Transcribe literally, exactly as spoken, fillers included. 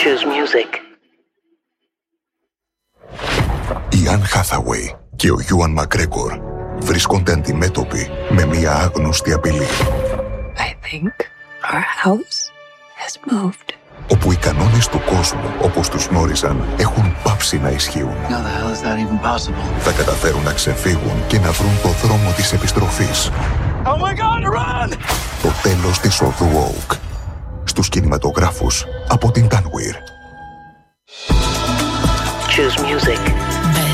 Choose music. Η Anne Hathaway και ο Ewan McGregor βρίσκονται αντιμέτωποι με μια άγνωστη απειλή. I think our house has moved. Όπου οι κανόνες του κόσμου, όπως τους γνώριζαν, έχουν πάψει να ισχύουν. How the hell is that even possible? Θα καταφέρουν να ξεφύγουν και να βρουν το δρόμο της επιστροφής. Oh my God, run! Το τέλος της οδού Oak. Στους κινηματογράφους από την Tanweer. Choose music.